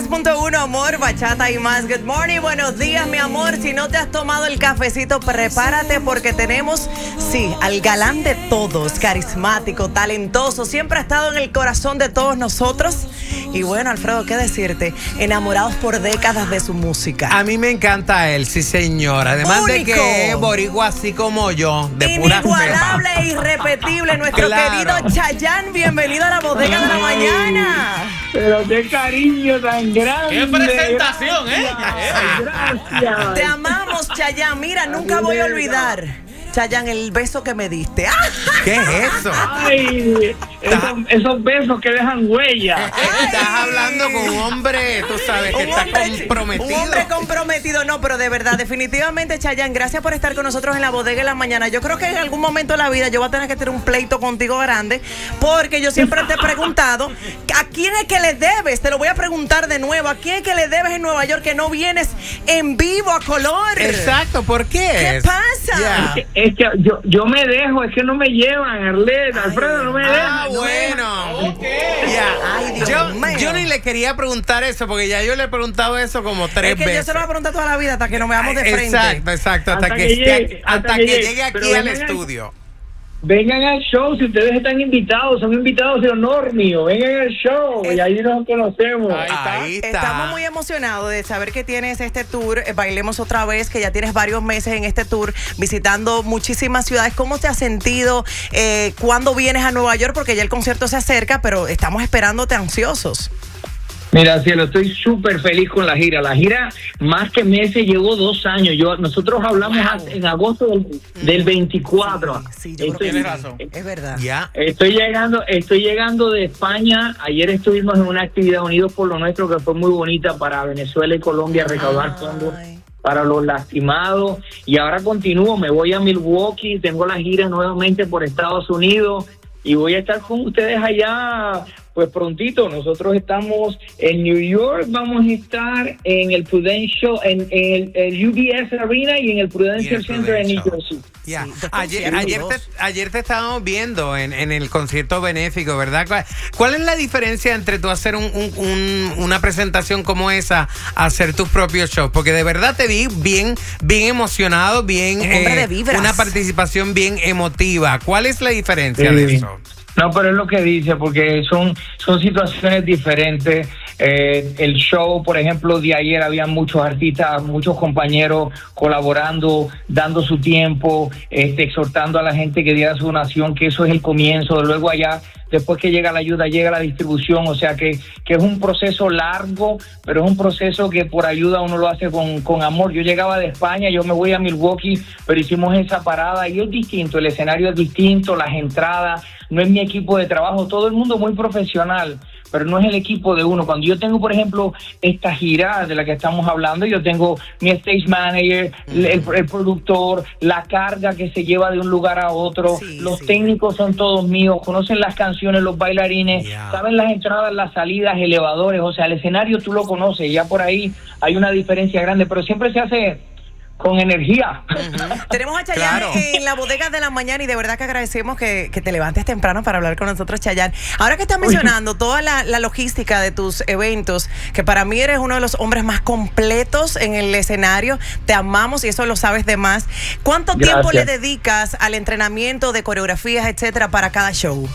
103.1, amor, bachata y más. Good morning, buenos días, mi amor. Si no te has tomado el cafecito, prepárate porque tenemos, sí, al galán de todos, carismático, talentoso, siempre ha estado en el corazón de todos nosotros. Y bueno, Alfredo, ¿qué decirte? Enamorados por décadas de su música. A mí me encanta él, sí señor. Además Único, de que es boricua así como yo, de pura cepa. Inigualable e irrepetible, nuestro querido Chayanne. Bienvenido a la bodega de la mañana. Pero qué cariño tan grande. ¡Qué presentación, Gracias. Te amamos, Chayanne. Mira, nunca voy a olvidar, Chayanne, el beso que me diste. ¿Qué es eso? Ay, esos besos que dejan huella. Estás hablando con un hombre, tú sabes, que está comprometido. Un hombre comprometido, no, pero de verdad, definitivamente, Chayanne, gracias por estar con nosotros en la bodega en la mañana. Yo creo que en algún momento de la vida yo voy a tener que tener un pleito contigo grande, porque yo siempre te he preguntado, ¿a quién es que le debes? Te lo voy a preguntar de nuevo, ¿a quién es que le debes en Nueva York que no vienes en vivo a color? Exacto, ¿por qué? ¿Qué pasa? Yeah. Es que yo me dejo, es que no me llevan, Arlene, Alfredo, no me dejan. Ah, bueno. Ya. Ay, Dios mío. Yo ni le quería preguntar eso, porque ya yo le he preguntado eso como 3 Es que veces. yo se lo voy a preguntar toda la vida hasta que nos veamos de frente. Exacto, hasta que llegue aquí Pero al estudio. Vengan al show, si ustedes están invitados, son invitados de honor mío. Vengan al show y ahí nos conocemos. Ahí está. Estamos muy emocionados de saber que tienes este tour, Bailemos Otra Vez, que ya tienes varios meses en este tour, visitando muchísimas ciudades. ¿Cómo te has sentido? ¿Cuándo vienes a Nueva York? Porque ya el concierto se acerca, pero estamos esperándote ansiosos. Mira, cielo, estoy súper feliz con la gira. La gira, más que meses, llevó 2 años. Nosotros hablamos en agosto del 24. Sí, yo creo que tienes razón. es verdad. Ya. Estoy llegando de España. Ayer estuvimos en una actividad Unidos por lo Nuestro que fue muy bonita para Venezuela y Colombia, recaudar fondos para los lastimados. Y ahora continúo, me voy a Milwaukee, tengo la gira nuevamente por Estados Unidos y voy a estar con ustedes allá pues prontito. Nosotros estamos en New York, vamos a estar en el Prudential, en el UBS Arena y en el Prudential Center en New Jersey. Yeah. Sí, Ayer te estábamos viendo en el concierto benéfico, ¿verdad? ¿Cuál es la diferencia entre tú hacer una presentación como esa a hacer tus propios shows? Porque de verdad te vi bien emocionado, bien Un hombre de vibras. una participación bien emotiva. ¿Cuál es la diferencia de eso? No, pero es lo que dice, porque son situaciones diferentes. El show, por ejemplo, de ayer había muchos artistas, muchos compañeros colaborando, dando su tiempo, exhortando a la gente que diera su donación, que eso es el comienzo. Luego allá, después que llega la ayuda, llega la distribución. O sea que es un proceso largo, pero es un proceso que por ayuda uno lo hace con amor. Yo llegaba de España, yo me voy a Milwaukee, pero hicimos esa parada y es distinto, el escenario es distinto, las entradas, no es mi equipo de trabajo, todo el mundo muy profesional, pero no es el equipo de uno. Cuando yo tengo, por ejemplo, esta gira de la que estamos hablando, yo tengo mi stage manager, el productor, la carga que se lleva de un lugar a otro, los técnicos son todos míos, conocen las canciones, los bailarines, saben las entradas, las salidas, elevadores, o sea, el escenario tú lo conoces, ya por ahí hay una diferencia grande, pero siempre se hace con energía. Tenemos a Chayanne en la bodega de la mañana y de verdad que agradecemos que te levantes temprano para hablar con nosotros, Chayanne. Ahora que estás mencionando toda la logística de tus eventos, que para mí eres uno de los hombres más completos en el escenario, te amamos y eso lo sabes de más. ¿Cuánto tiempo le dedicas al entrenamiento de coreografías, etcétera, para cada show?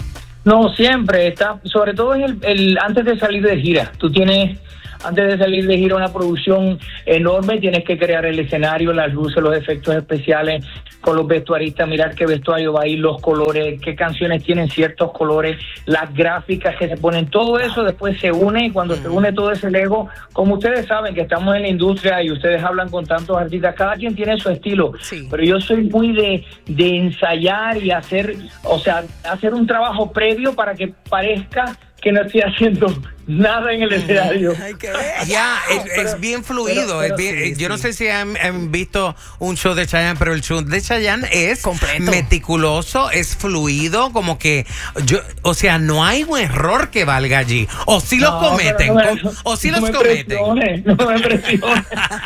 No, siempre está, sobre todo es el antes de salir de gira. Antes de salir de gira, una producción enorme, tienes que crear el escenario, las luces, los efectos especiales, con los vestuaristas, mirar qué vestuario va a ir, los colores, qué canciones tienen ciertos colores, las gráficas que se ponen, todo eso después se une, y cuando se une todo ese Lego, como ustedes saben que estamos en la industria y ustedes hablan con tantos artistas, cada quien tiene su estilo, pero yo soy muy de ensayar y hacer un trabajo previo para que parezca que no estoy haciendo nada en el escenario. Es bien fluido. Yo no sé si han visto un show de Chayanne, pero el show de Chayanne es completo, meticuloso, es fluido, como que o sea, no hay un error que valga allí. O si los cometen, o si los cometen. No me presiones.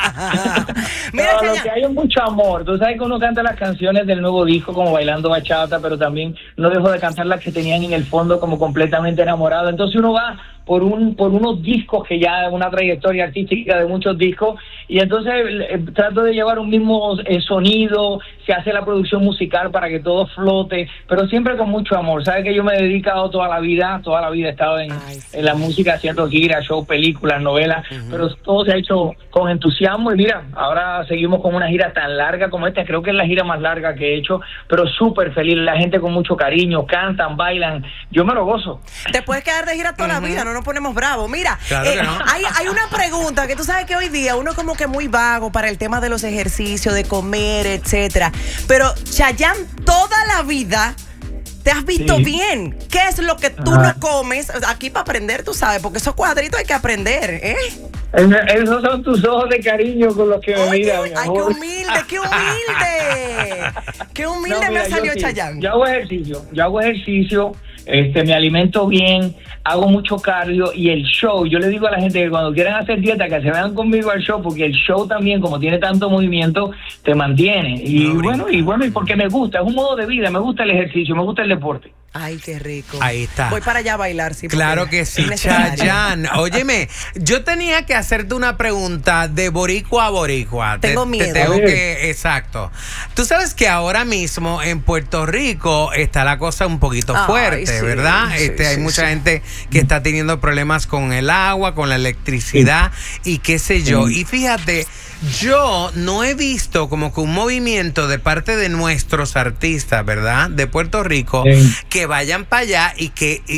Mira, lo que hay es mucho amor. Tú sabes que uno canta las canciones del nuevo disco como Bailando Bachata, pero también no dejo de cantar las que tenían en el fondo como Completamente Enamorado. Entonces uno va por unos discos que ya una trayectoria artística de muchos discos, y entonces trato de llevar un mismo sonido, se hace la producción musical para que todo flote, pero siempre con mucho amor. Sabes que yo me he dedicado toda la vida he estado en la música, haciendo giras, shows, películas, novelas, pero todo se ha hecho con entusiasmo, y mira, ahora seguimos con una gira tan larga como esta, creo que es la gira más larga que he hecho, pero súper feliz, la gente con mucho cariño, cantan, bailan, yo me lo gozo. Te puedes quedar de gira toda la vida, no nos ponemos bravos. Mira, claro que no. hay una pregunta que tú sabes que hoy día uno como que muy vago para el tema de los ejercicios, de comer, etcétera, pero Chayanne toda la vida te has visto bien. ¿Qué es lo que tú no comes? Aquí para aprender, tú sabes, porque esos cuadritos hay que aprender, ¿eh? Esos son tus ojos de cariño con los que me miras, mi amor. ¡Ay, qué humilde, qué humilde! ¡Qué humilde me salió Chayanne! Yo hago ejercicio, me alimento bien, hago mucho cardio, y el show, yo le digo a la gente que cuando quieran hacer dieta, que se vean conmigo al show, porque el show también, como tiene tanto movimiento, te mantiene. Y bueno, y porque me gusta, es un modo de vida, me gusta el ejercicio, me gusta el deporte. Ay, qué rico. Ahí está. Voy para allá a bailar, sí. Claro que sí, Chayanne. Óyeme, yo tenía que hacerte una pregunta de boricua a boricua. Tengo miedo. Exacto. Tú sabes que ahora mismo en Puerto Rico está la cosa un poquito fuerte, ¿verdad? Hay mucha gente que está teniendo problemas con el agua, con la electricidad y qué sé yo. Y fíjate, yo no he visto como que un movimiento de parte de nuestros artistas, ¿verdad? De Puerto Rico, que vayan para allá y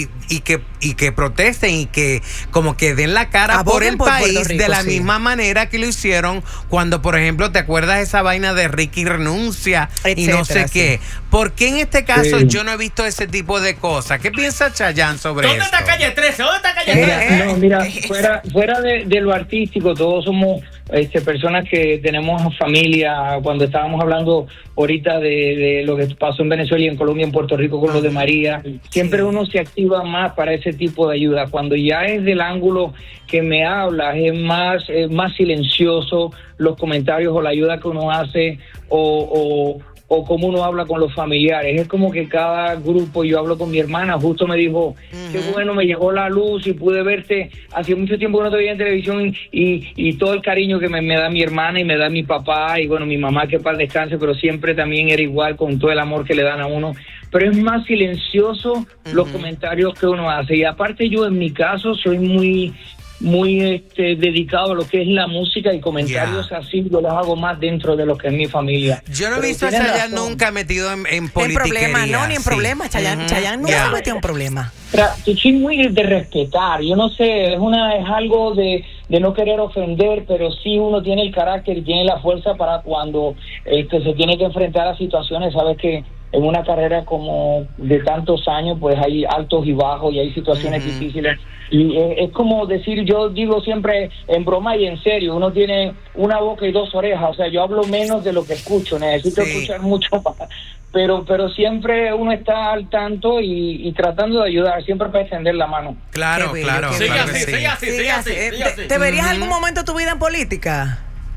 que protesten y que como que den la cara por el país Rico, de la misma manera que lo hicieron cuando, por ejemplo, ¿te acuerdas esa vaina de Ricky renuncia y no sé qué? ¿Por qué en este caso yo no he visto ese tipo de cosas? ¿Qué piensa Chayanne sobre esto? ¿Dónde está Calle 13? ¿Dónde está Calle 13? Mira, fuera de lo artístico, todos somos personas que tenemos familia. Cuando estábamos hablando ahorita de lo que pasó en Venezuela y en Colombia, en Puerto Rico con lo de María, siempre uno se activa más para ese tipo de ayuda. Cuando ya es del ángulo que me hablas, es más silencioso los comentarios o la ayuda que uno hace o cómo uno habla con los familiares. Es como que cada grupo, yo hablo con mi hermana, justo me dijo, qué bueno, me llegó la luz y pude verte, hace mucho tiempo que no te veía en televisión, y todo el cariño que me da mi hermana y me da mi papá, y bueno, mi mamá, que para descanse, pero siempre también era igual, con todo el amor que le dan a uno. Pero es más silencioso los comentarios que uno hace. Y aparte, yo en mi caso soy muy dedicado a lo que es la música, y comentarios así yo los hago más dentro de lo que es mi familia. Yo no he visto a Chayanne nunca metido en politiquería. En problemas, ni en problemas. Chayanne nunca se metió en problemas. Yo soy muy de respetar, yo no sé, es algo de no querer ofender, pero sí uno tiene el carácter y tiene la fuerza para cuando se tiene que enfrentar a situaciones. Sabes que en una carrera como de tantos años, pues hay altos y bajos y hay situaciones difíciles. Y es como decir, yo digo siempre en broma y en serio, uno tiene una boca y dos orejas, o sea, yo hablo menos de lo que escucho, necesito escuchar mucho más. Pero siempre uno está al tanto y tratando de ayudar, siempre para extender la mano. Claro. Sigue así. ¿Te verías algún momento tu vida en política?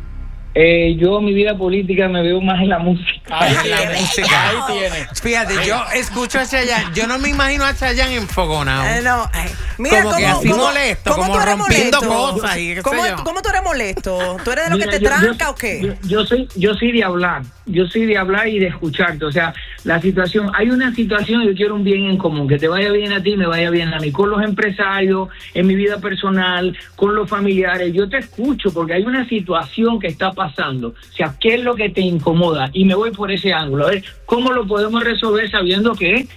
Yo mi vida política me veo más en la música. Ahí tiene. Fíjate, yo escucho a Chayanne, yo no me imagino a Chayanne enfogonado. Mira, como que así molesto, como rompiendo cosas y qué sé yo. ¿Cómo tú eres molesto? ¿Tú eres de los que te tranca o qué? Yo soy de hablar. Yo soy de hablar y de escucharte. O sea, hay una situación, yo quiero un bien en común, que te vaya bien a ti, me vaya bien a mí, con los empresarios, en mi vida personal, con los familiares. Yo te escucho porque hay una situación que está pasando. O sea, ¿qué es lo que te incomoda? Y me voy por ese ángulo. A ver, ¿cómo lo podemos resolver sabiendo que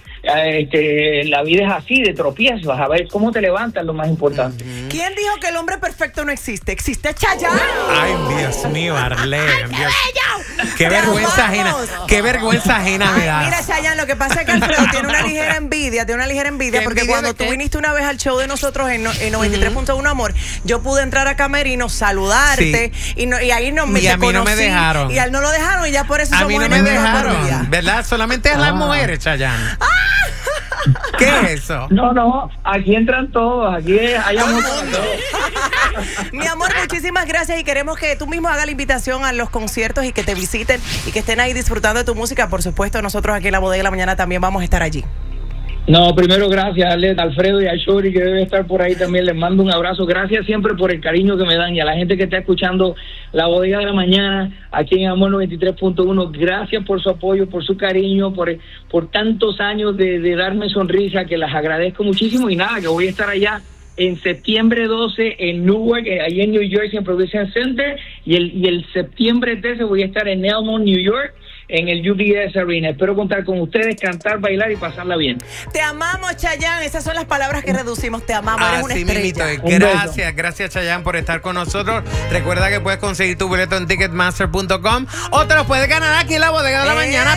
la vida es así, de tropiezos? A ver cómo te levantas, lo más importante. ¿Quién dijo que el hombre perfecto no existe? Existe Chayanne. Ay, Dios mío, Arlene. Qué vergüenza ajena. Qué vergüenza ajena me das. Mira, Chayanne, lo que pasa es que Alfredo tiene una ligera envidia, porque cuando tú viniste una vez al show de nosotros en 93.1 Amor, yo pude entrar a Camerino, saludarte, y ahí no me a mí no me dejaron. Y a él no lo dejaron, y ya por eso a somos mí no me dejaron, ¿verdad? Solamente a las mujeres, Chayanne. ¿Qué es eso? No, aquí entran todos, aquí hay amor para todos. Mi amor, muchísimas gracias, y queremos que tú mismo hagas la invitación a los conciertos y que te visiten y que estén ahí disfrutando de tu música. Por supuesto, nosotros aquí en La Bodega de la Mañana también vamos a estar allí. No, primero gracias a Alfredo y a Shori, que debe estar por ahí también. Les mando un abrazo. Gracias siempre por el cariño que me dan, y a la gente que está escuchando La Bodega de la Mañana aquí en Amor 93.1. Gracias por su apoyo, por su cariño, por tantos años de darme sonrisa, que las agradezco muchísimo. Y nada, que voy a estar allá en septiembre 12 en Newark, ahí en New Jersey, en Production Center, y el septiembre 13 voy a estar en Elmont, New York, en el UBS Arena. Espero contar con ustedes, cantar, bailar y pasarla bien. Te amamos, Chayanne. Esas son las palabras que reducimos. Te amamos, eres una estrella. Gracias, Chayanne, por estar con nosotros. Recuerda que puedes conseguir tu boleto en Ticketmaster.com o te lo puedes ganar aquí en La Bodega de la Mañana.